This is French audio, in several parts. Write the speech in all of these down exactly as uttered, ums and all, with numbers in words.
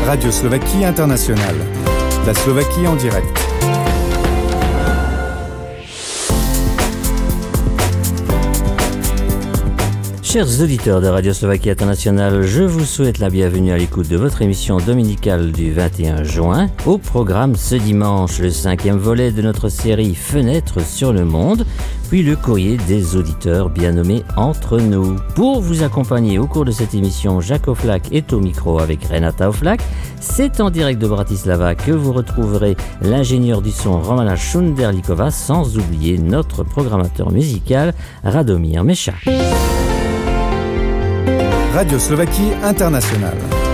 Radio Slovaquie Internationale. La Slovaquie en direct. Chers auditeurs de Radio Slovaquie Internationale, je vous souhaite la bienvenue à l'écoute de votre émission dominicale du vingt et un juin. Au programme ce dimanche, le cinquième volet de notre série Fenêtres sur le monde, puis le courrier des auditeurs bien nommé Entre nous. Pour vous accompagner au cours de cette émission, Jacques Oflak est au micro avec Renata Oflak. C'est en direct de Bratislava que vous retrouverez l'ingénieur du son Romana Šunderlíková, sans oublier notre programmateur musical Radomír Meša. Radio Slovaquie Internationale.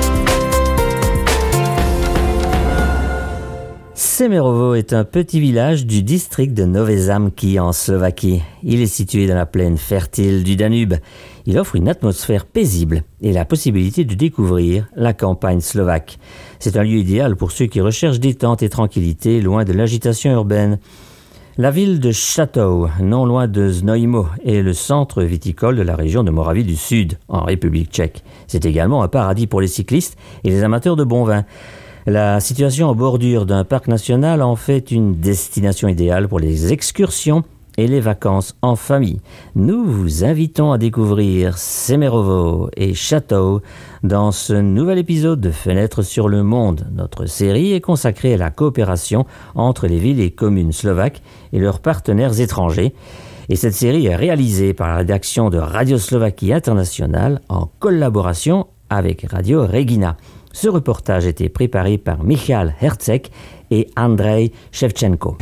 Semerovo est un petit village du district de Nové Zámky en Slovaquie. Il est situé dans la plaine fertile du Danube. Il offre une atmosphère paisible et la possibilité de découvrir la campagne slovaque. C'est un lieu idéal pour ceux qui recherchent détente et tranquillité loin de l'agitation urbaine. La ville de Château, non loin de Znojmo, est le centre viticole de la région de Moravie du Sud, en République tchèque. C'est également un paradis pour les cyclistes et les amateurs de bon vin. La situation en bordure d'un parc national en fait une destination idéale pour les excursions et les vacances en famille. Nous vous invitons à découvrir Semerovo et Château dans ce nouvel épisode de Fenêtres sur le monde. Notre série est consacrée à la coopération entre les villes et communes slovaques et leurs partenaires étrangers. Et cette série est réalisée par la rédaction de Radio Slovaquie Internationale en collaboration avec Radio Regina. Ce reportage a été préparé par Michal Herceg et Andrej Shevchenko.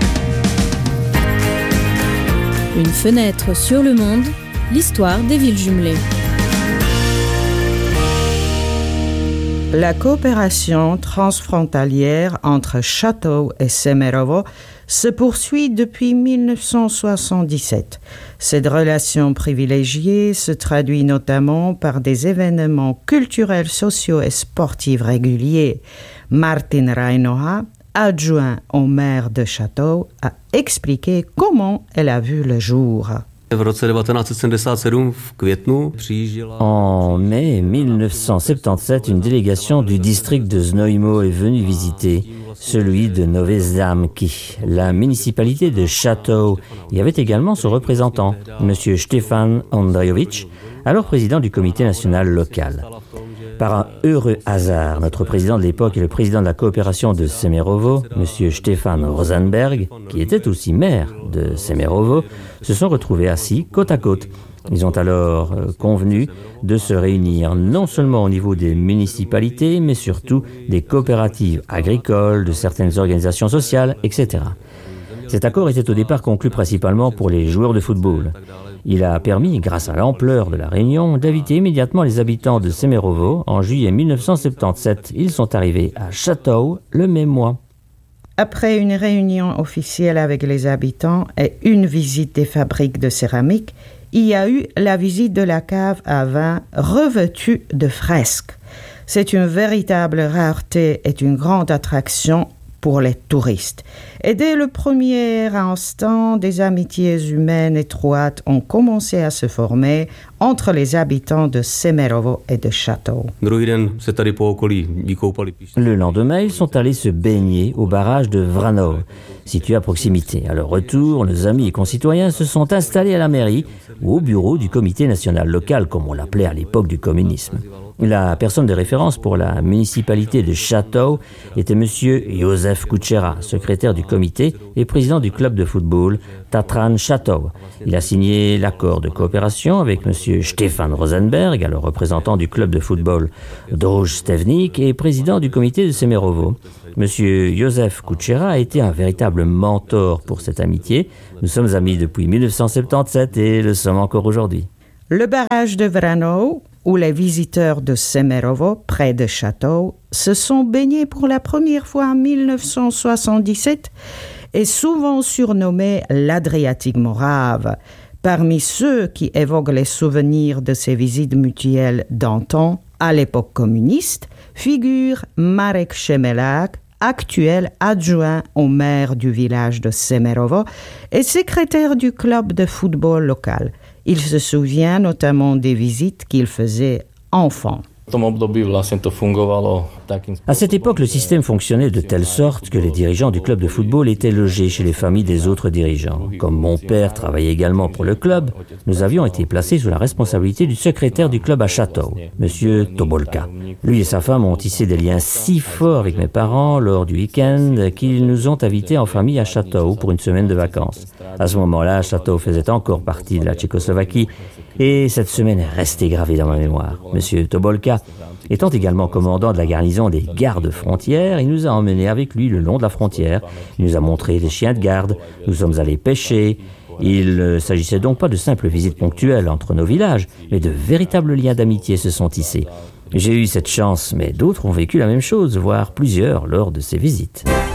Une fenêtre sur le monde, l'histoire des villes jumelées. La coopération transfrontalière entre Château et Semerovo se poursuit depuis dix-neuf cent soixante-dix-sept. Cette relation privilégiée se traduit notamment par des événements culturels, sociaux et sportifs réguliers. Martin Rajnoha, adjoint au maire de Château, a expliqué comment elle a vu le jour. En mai dix-neuf cent soixante-dix-sept, une délégation du district de Znojmo est venue visiter celui de Nové Zámky. La municipalité de Château y avait également son représentant, M. Štefan Ondřejovič, alors président du comité national local. Par un heureux hasard, notre président de l'époque et le président de la coopération de Semerovo, M. Štefan Rosenberg, qui était aussi maire de Semerovo, se sont retrouvés assis côte à côte. Ils ont alors euh, convenu de se réunir non seulement au niveau des municipalités, mais surtout des coopératives agricoles, de certaines organisations sociales, et cetera. Cet accord était au départ conclu principalement pour les joueurs de football. Il a permis, grâce à l'ampleur de la réunion, d'inviter immédiatement les habitants de Semerovo. En juillet dix-neuf cent soixante-dix-sept, ils sont arrivés à Château le même mois. Après une réunion officielle avec les habitants et une visite des fabriques de céramique, il y a eu la visite de la cave à vin revêtue de fresques. C'est une véritable rareté et une grande attraction pour les touristes. Et dès le premier instant, des amitiés humaines étroites ont commencé à se former entre les habitants de Semerovo et de Château. Le lendemain, ils sont allés se baigner au barrage de Vranov, situé à proximité. À leur retour, nos amis et concitoyens se sont installés à la mairie ou au bureau du comité national local, comme on l'appelait à l'époque du communisme. La personne de référence pour la municipalité de Château était M. Josef Kučera, secrétaire du comité et président du club de football Tatran Château. Il a signé l'accord de coopération avec M. Štefan Rosenberg, alors représentant du club de football Druž Stevnik et président du comité de Semerovo. M. Josef Kučera a été un véritable mentor pour cette amitié. Nous sommes amis depuis dix-neuf cent soixante-dix-sept et le sommes encore aujourd'hui. Le barrage de Vranov, où les visiteurs de Semerovo, près de Château, se sont baignés pour la première fois en dix-neuf cent soixante-dix-sept, est souvent surnommé l'Adriatique morave. Parmi ceux qui évoquent les souvenirs de ces visites mutuelles d'antan, à l'époque communiste, figure Marek Šemelák, actuel adjoint au maire du village de Semerovo et secrétaire du club de football local. Il se souvient notamment des visites qu'il faisait enfant. À cette époque, le système fonctionnait de telle sorte que les dirigeants du club de football étaient logés chez les familles des autres dirigeants. Comme mon père travaillait également pour le club, nous avions été placés sous la responsabilité du secrétaire du club à Château, M. Tobolka. Lui et sa femme ont tissé des liens si forts avec mes parents lors du week-end qu'ils nous ont invités en famille à Château pour une semaine de vacances. À ce moment-là, Château faisait encore partie de la Tchécoslovaquie et cette semaine est restée gravée dans ma mémoire. M. Tobolka, étant également commandant de la garnison des gardes frontières, il nous a emmenés avec lui le long de la frontière. Il nous a montré des chiens de garde, nous sommes allés pêcher. Il ne s'agissait donc pas de simples visites ponctuelles entre nos villages, mais de véritables liens d'amitié se sont tissés. J'ai eu cette chance, mais d'autres ont vécu la même chose, voire plusieurs lors de ces visites.